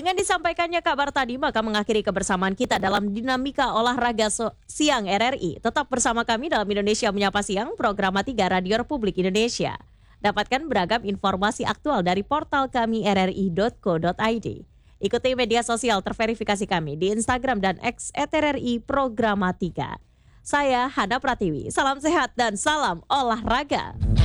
Dengan disampaikannya kabar tadi, maka mengakhiri kebersamaan kita dalam Dinamika Olahraga Siang RRI. Tetap bersama kami dalam Indonesia Menyapa Siang, program 3 Radio Republik Indonesia. Dapatkan beragam informasi aktual dari portal kami rri.co.id. Ikuti media sosial terverifikasi kami di Instagram dan X @RRI Programatika. Saya Hana Pratiwi, salam sehat dan salam olahraga.